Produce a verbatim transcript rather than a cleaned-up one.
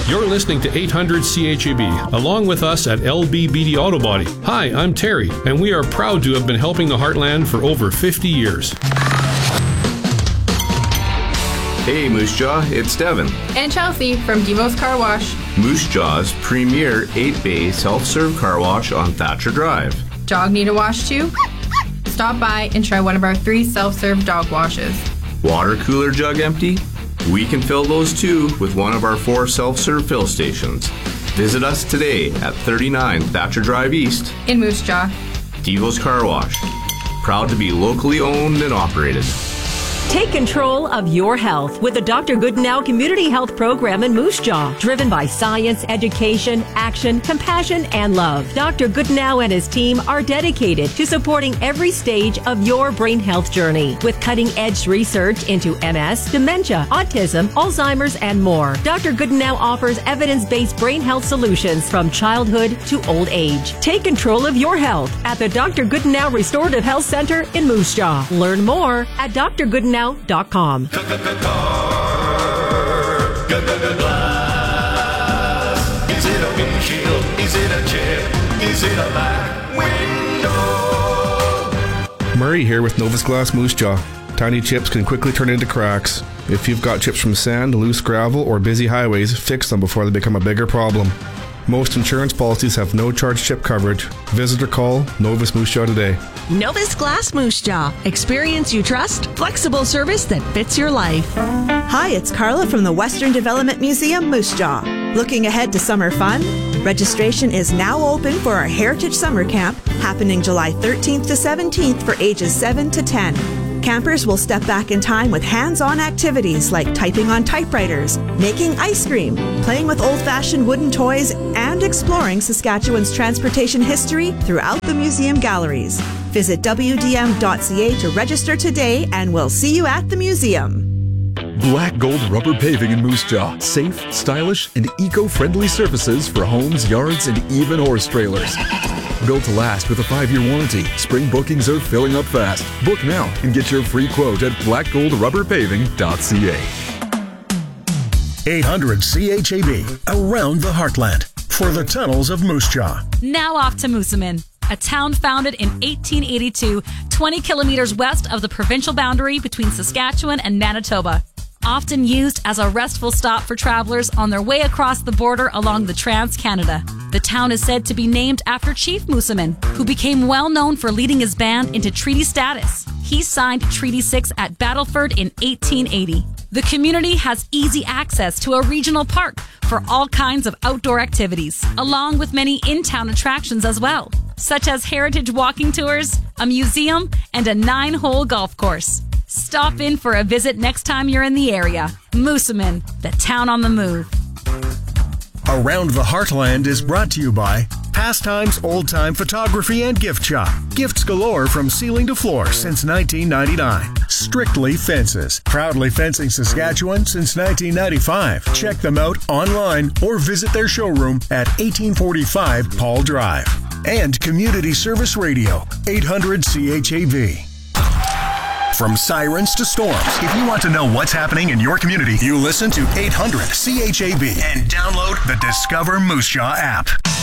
You're listening to eight hundred C H A B, along with us at L B B D Auto Body. Hi, I'm Terry, and we are proud to have been helping the Heartland for over fifty years. Hey Moose Jaw, it's Devin. And Chelsea from Devo's Car Wash. Moose Jaw's premier eight-bay self-serve car wash on Thatcher Drive. Dog need a wash too? Stop by and try one of our three self-serve dog washes. Water cooler jug empty? We can fill those too with one of our four self-serve fill stations. Visit us today at thirty-nine Thatcher Drive East in Moose Jaw. Devo's Car Wash. Proud to be locally owned and operated. Take control of your health with the Doctor Goodenow Community Health Program in Moose Jaw, driven by science, education, action, compassion, and love. Doctor Goodenow and his team are dedicated to supporting every stage of your brain health journey with cutting-edge research into M S, dementia, autism, Alzheimer's, and more. Doctor Goodenow offers evidence-based brain health solutions from childhood to old age. Take control of your health at the Doctor Goodenow Restorative Health Center in Moose Jaw. Learn more at d r goodenow dot com. Is it a windshield? Is it a chip? Is it a back window? Murray here with Novus Glass Moose Jaw. Tiny chips can quickly turn into cracks. If you've got chips from sand, loose gravel, or busy highways, fix them before they become a bigger problem. Most insurance policies have no charge chip coverage. Visit or call Novus Moose Jaw today. Novus Glass Moose Jaw. Experience you trust, flexible service that fits your life. Hi, it's Carla from the Western Development Museum, Moose Jaw. Looking ahead to summer fun? Registration is now open for our Heritage Summer Camp, happening July thirteenth to seventeenth for ages seven to ten. Campers will step back in time with hands-on activities like typing on typewriters, making ice cream, playing with old-fashioned wooden toys, and exploring Saskatchewan's transportation history throughout the museum galleries. Visit w d m dot c a to register today, and we'll see you at the museum. Black Gold Rubber Paving in Moose Jaw. Safe, stylish, and eco-friendly surfaces for homes, yards, and even horse trailers. Built to last with a five-year warranty. Spring bookings are filling up fast. Book now and get your free quote at black gold rubber paving dot c a. eight hundred C H A B, around the heartland, for the tunnels of Moose Jaw. Now off to Moosomin, a town founded in eighteen eighty-two, twenty kilometers west of the provincial boundary between Saskatchewan and Manitoba. Often used as a restful stop for travelers on their way across the border along the Trans-Canada. The town is said to be named after Chief Moosomin, who became well known for leading his band into treaty status. He signed Treaty six at Battleford in eighteen eighty. The community has easy access to a regional park for all kinds of outdoor activities, along with many in-town attractions as well, such as heritage walking tours, a museum, and a nine-hole golf course. Stop in for a visit next time you're in the area. Moosomin, the town on the move. Around the Heartland is brought to you by Pastimes Old Time Photography and Gift Shop. Gifts galore from ceiling to floor since nineteen ninety-nine. Strictly Fences. Proudly fencing Saskatchewan since nineteen ninety-five. Check them out online or visit their showroom at eighteen forty-five Paul Drive. And Community Service Radio, eight hundred C H A B. From sirens to storms, if you want to know what's happening in your community, you listen to eight hundred C H A B and download the Discover Moose Jaw app.